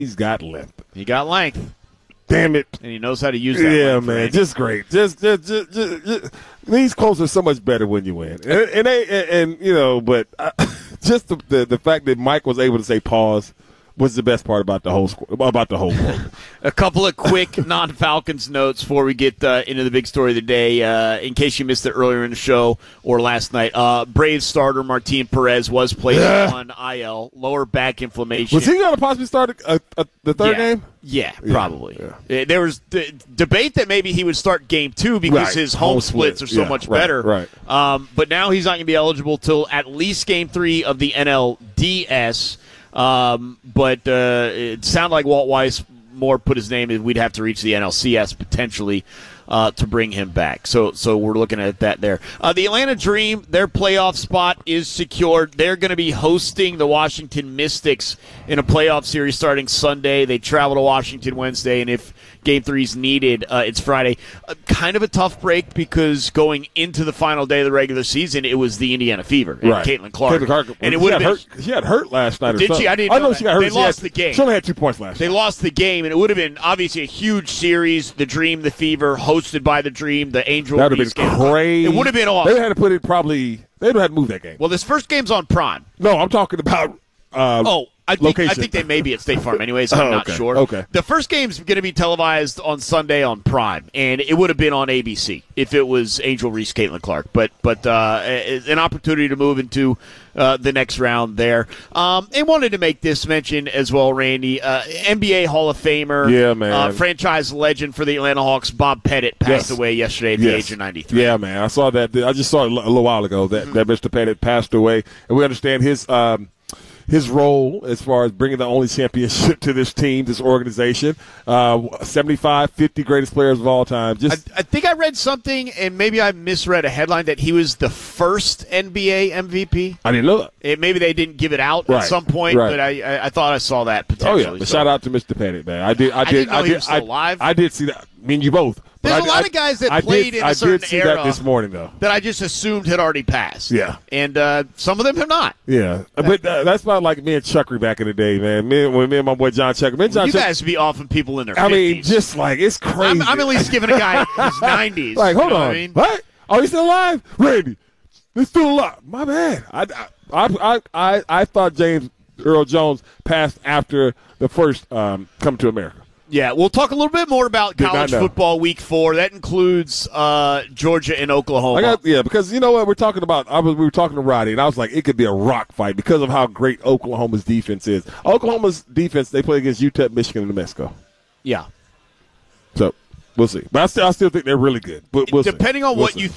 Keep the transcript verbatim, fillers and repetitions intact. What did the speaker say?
He's got length. He got length. Damn it. And he knows how to use that. Yeah, length, man. Randy. Just great. Just, just, just, just, just these Colts are so much better when you win. And, and, they, and, and you know, but I, just the, the the fact that Mike was able to say pause was the best part about the whole about the whole quote. A couple of quick non-Falcons notes before we get uh, into the big story of the day. Uh, in case you missed it earlier in the show or last night, uh, Braves starter Martin Perez was placed on I L, lower back inflammation. Was he going to possibly start a, a, the third yeah. game? Yeah, probably. Yeah, yeah. There was d- debate that maybe he would start game two because right. his home, home splits split. are so yeah, much right, better. Right. Um, but now he's not going to be eligible till at least game three of the N L D S. Um, but uh, it sounded like Walt Weiss more put his name in. We'd have to reach the N L C S potentially uh, to bring him back. So so we're looking at that there. Uh, the Atlanta Dream, their playoff spot is secured. They're going to be hosting the Washington Mystics in a playoff series starting Sunday. They travel to Washington Wednesday, and if Game three is needed, uh, it's Friday. Uh, kind of a tough break because going into the final day of the regular season, it was the Indiana Fever and right. Caitlin Clark. Caitlin Clark. And it she, would had have hurt, she had hurt last night or Did something. she? I didn't I know know that. she got hurt. They she lost had, the game. She only had two points last They night. lost the game, and it would have been obviously a huge series. The Dream, the Fever, hosted by the Dream, the Angel. That would have been crazy. It would have been awesome. They had to put it probably. They would have had to move that game. Well, this first game's on Prime. No, I'm talking about. Uh, oh, I think location. I think they may be at State Farm anyways. I'm oh, not okay. sure. Okay. The first game's going to be televised on Sunday on Prime, and it would have been on A B C if it was Angel Reese, Caitlin Clark. But but uh, an opportunity to move into uh, the next round there. Um, and wanted to make this mention as well, Randy. Uh, N B A Hall of Famer, yeah, man, uh, franchise legend for the Atlanta Hawks, Bob Pettit passed yes. away yesterday at the yes. age of ninety-three. Yeah, man, I saw that. I just saw it a little while ago that, mm-hmm. that Mister Pettit passed away, and we understand his. Um, His role as far as bringing the only championship to this team, this organization, uh, seventy-five, fifty greatest players of all time. Just, I, I think I read something, and maybe I misread a headline, that he was the first N B A M V P. I didn't know that. It, maybe they didn't give it out right. at some point, right. but I, I I thought I saw that potentially. Oh yeah, but so. shout out to Mister Pettit, man. I did. I, I did. didn't know I he did. was still I, alive. I did see that. I mean, you both. There's but a I, lot I, of guys that I played did, in a I certain did see era that this morning, though. that I just assumed had already passed. Yeah, and uh, some of them have not. Yeah, but uh, that's about like me and Chuckery back in the day, man. Me, when me and my boy John Chuckery. Me and John You Chuck- guys be offing people in their I fifties. mean, just like it's crazy. I'm, I'm at least giving a guy his nineties. Like, hold you know on, what I mean? what? Are you still alive, Randy? He's still alive. My bad. I, I, I, I, I thought James Earl Jones passed after the first um, Come to America. Yeah, we'll talk a little bit more about Did college football week four. That includes uh, Georgia and Oklahoma. I got, yeah, because you know what we're talking about. I was we were talking to Roddy, and I was like, it could be a rock fight because of how great Oklahoma's defense is. Oklahoma's defense, they play against U T E P, Michigan, and New Mexico. Yeah. So we'll see, but I still, I still think they're really good. But we'll depending see. on we'll what see. you